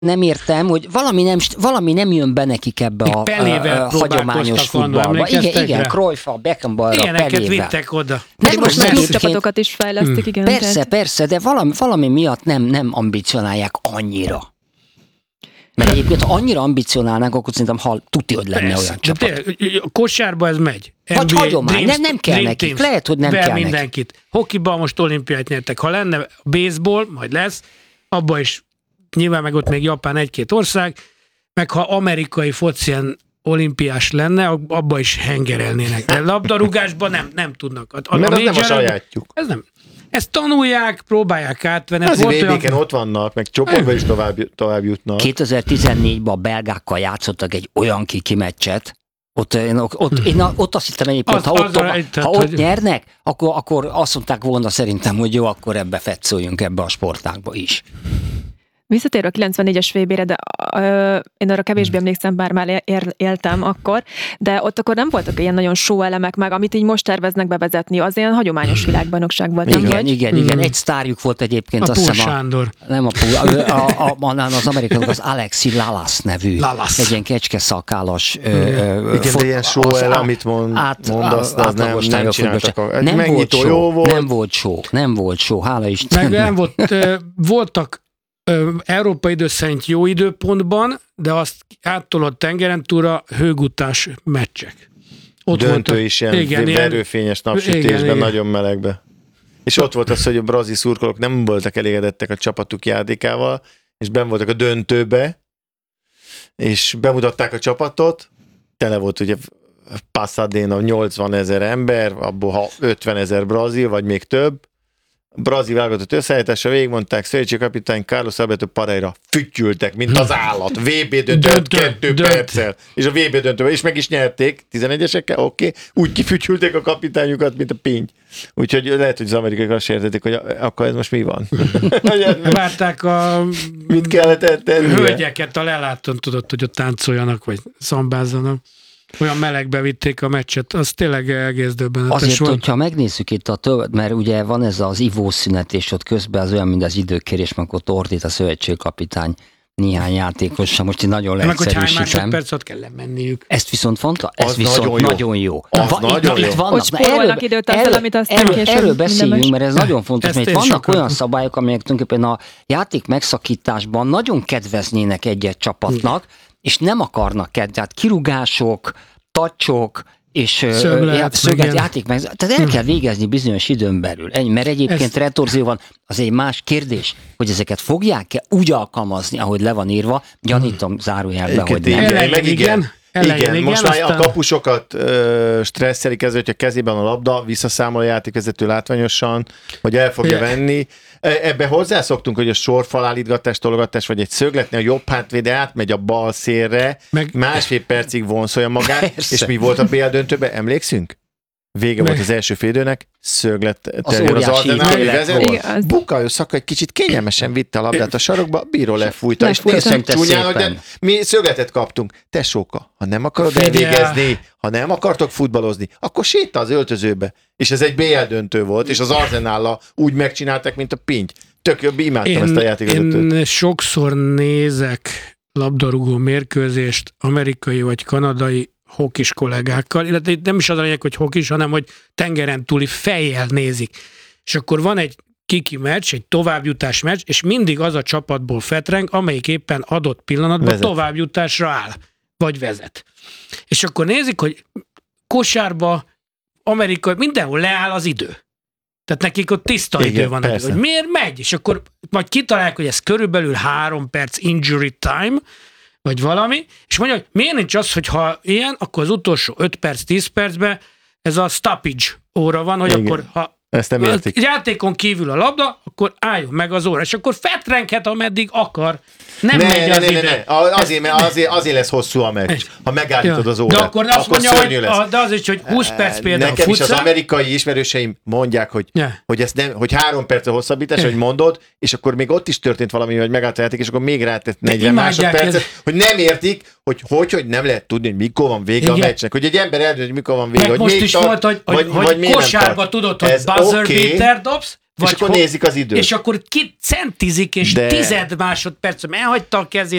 nem értem, hogy valami nem jön be nekik ebbe a hagyományos futballba. Igen, Cruyff-a, Beckenbauer-a, ilyeneket vittek oda. Most csapatokat is fejlesztik, igen. Persze, de valami miatt nem ambicionálják annyira. Mert egyébként, ha annyira ambicionálnánk, akkor szerintem tuti, hogy lenne olyan csapat. A kosárba ez megy. Vagy hagyomány, nem kell nekik. Lehet, hogy nem kell mindenkit. Hokiban most olimpiát nyertek. Ha lenne baseball, majd lesz, abban is nyilván meg ott még Japán egy-két ország, meg ha amerikai focien olimpiás lenne, abban is hengerelnének. De labdarúgásban nem tudnak. Mert az nem a sajátjuk. Ez nem. Ezt tanulják, próbálják átvenni. Az VB-ken ott vannak, meg csoportban is tovább jutnak. 2014-ben a belgákkal játszottak egy olyan kiki meccset, ott azt hittem egyébként, ha ott nyernek, akkor azt mondták volna szerintem, hogy jó, akkor ebbe fetszoljunk ebbe a sportágba is. Visszatérve a 94-es VB-re, de én arra kevésbé emlékszem, bár már éltem akkor, de ott akkor nem voltak ilyen nagyon show elemek meg, amit így most terveznek bevezetni, az ilyen hagyományos világbajnokság volt. Igen. Egy sztárjuk volt egyébként. A Púl Sándor. Nem az amerikai, az Alexi Lalas nevű. Egy ilyen kecskeszakállas. Igen, de ilyen show elem, amit mondasz, az nem csináltak. Nem volt show, hála Istennek. Meg nem voltak Európai idő szerint jó időpontban, de azt áttolott tengeren túlra hőgutás meccsek. Ott döntő voltak, is ilyen verőfényes napsütésben, nagyon melegbe. És ott volt az, hogy a brazil szurkolók nem voltak elégedettek a csapatuk játékával, és benn voltak a döntőbe, és bemutatták a csapatot, tele volt ugye Pasadena 80 000 ember, abból 50 000 brazil, vagy még több. A brazil válogatott összeállításra végigmondták, szövetségkapitány Carlos Alberto Parreira fütyültek, mint az állat. VB döntött 2 perccel. És a VB döntőben, és meg is nyerték, 11-esekkel, oké. Úgy kifütyülték a kapitányukat, mint a pinty. Úgyhogy lehet, hogy az amerikaiak azt értették, hogy akkor ez most mi van. Várták mit kellett tenni? Hölgyeket a leláton, tudod, hogy ott táncoljanak, vagy szambázzanak. Olyan melegbe vitték a meccset, az tényleg egész döbbenetes azért, volt. hogyha megnézzük itt mert ugye van ez az ivószünet, és ott közben az olyan, mint az időkérés, meg ott ordít a szövetségkapitány néhány játékossal, most így nagyon leegyszerűsítem. Meg, hogy hány másodpercet kell lemenniük. Ezt viszont nagyon jó. Itt vannak, hogy spórolnak időt azzal, amit aztán később. Erről beszéljünk, mert ez nagyon fontos, mert vannak olyan szabályok, amelyek tulajdonképpen a játék megszakításban nagyon kedveznének egy-egy csapatnak, és nem akarnak tehát kirúgások, tacsok, és szöget játék meg. Tehát el kell végezni bizonyos időn belül. Mert egyébként retorzió van. Az egy más kérdés, hogy ezeket fogják-e úgy alkalmazni, ahogy le van írva, gyanítom zárójelben, hogy nem. Igen, most már a kapusokat stresszelik ezzel, hogyha kezében a labda, visszaszámol a játékvezető látványosan, hogy el fogja venni. Ebbe hozzászoktunk, hogy a sorfalállítgatás, tologatás, vagy egy szögletnél a jobb hátvéde átmegy a bal szélre, másfél percig vonszolja magát, persze. És mi volt a BL döntőben, emlékszünk? Vége volt az első félidőnek, szögletet az Ardenálli vezet, Bukayo Saka egy kicsit kényelmesen vitte a labdát a sarokba, a bíró lefújta, és nézzük csúnyán, hogy mi szögletet kaptunk. Tesóka, ha nem akarod elvégezni, ha nem akartok futballozni, akkor sétál az öltözőbe. És ez egy BL döntő volt, és az Arsenállal úgy megcsinálták, mint a pinty. Tök jobb, imádtam ezt a játékvezetőt. Én sokszor nézek labdarúgó mérkőzést, amerikai vagy kanadai hokis kollégákkal, illetve nem is az a lényeg, hogy hokis, hanem hogy tengeren túli fejjel nézik. És akkor van egy kiki meccs, egy továbbjutás meccs, és mindig az a csapatból fetreng, amelyik éppen adott pillanatban továbbjutásra áll, vagy vezet. És akkor nézik, hogy kosárba, Amerika, mindenhol leáll az idő. Tehát nekik ott tiszta idő van, hogy miért megy, és akkor majd kitalálják, hogy ez körülbelül 3 perc injury time, vagy valami, és mondja, hogy miért nincs az, hogy ha ilyen, akkor az utolsó 5 perc, 10 percben ez a stoppage óra van, hogy akkor ha ezt nem értik. Játékon kívül a labda, akkor álljon meg az óra, és akkor fetrenghet, ameddig akar. Nem megy az idő. Azért lesz hosszú a meccs. Ha megállítod az órát, de akkor azt mondja, de az is, hogy 20 perc például nekem futsz. Is az amerikai ismerőseim mondják, hogy ezt nem, hogy 3 perc a hosszabbítás, hogy mondod, és akkor még ott is történt valami, hogy megállt a játék, és akkor még rátett 40 másodpercet, hogy nem értik, hogy nem lehet tudni, hogy mikor van vége a meccsnek. Hogy egy ember eldönt, hogy mikor van vége. Meg most is volt, hogy kosárba tudod, hogy buzzer beater dobsz, és akkor nézik az időt. És akkor centizik, és 10 másodperc elhagyta a kezét,